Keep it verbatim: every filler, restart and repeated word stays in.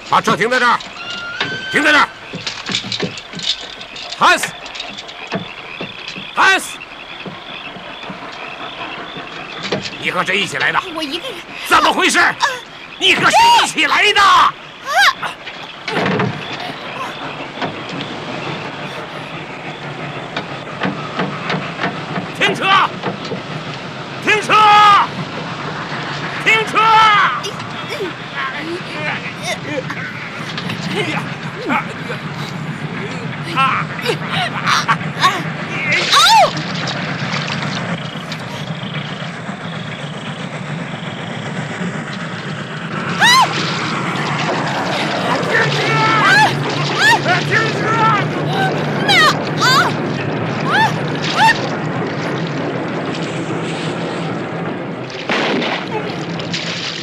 把车停在这儿，停在这儿。汉斯，汉斯，你和谁一起来的？ 我一个人。 怎么回事？啊、你和谁一起来的？啊！停车！停车！停车！